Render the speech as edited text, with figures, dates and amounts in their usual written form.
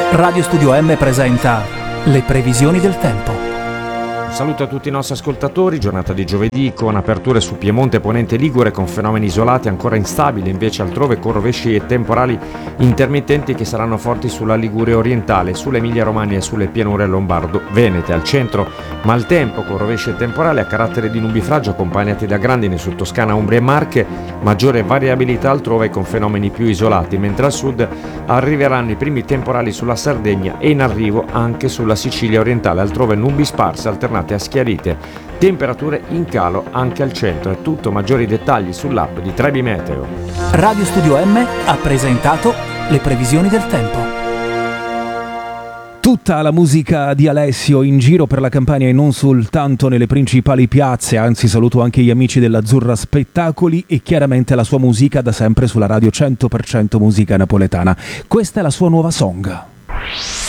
Radio Studio M presenta le previsioni del tempo. Un saluto a tutti i nostri ascoltatori, giornata di giovedì con aperture su Piemonte, Ponente, Ligure con fenomeni isolati ancora instabili, invece altrove con rovesci e temporali intermittenti che saranno forti sulla Liguria orientale, sull'Emilia Romagna e sulle pianure lombardo-venete. Al centro maltempo con rovesci e temporali a carattere di nubifragio accompagnati da grandine su Toscana, Umbria e Marche, maggiore variabilità altrove con fenomeni più isolati, mentre al sud arriveranno i primi temporali sulla Sardegna e in arrivo anche sulla Sicilia orientale, altrove nubi sparse alternate a schiarite, temperature in calo anche al centro. È tutto, maggiori dettagli sull'app di Trebi Meteo. Radio Studio M ha presentato le previsioni del tempo. Tutta la musica di Alessio in giro per la Campania e non soltanto nelle principali piazze, anzi saluto anche gli amici dell'Azzurra Spettacoli e chiaramente la sua musica da sempre sulla radio 100% musica napoletana. Questa è la sua nuova song.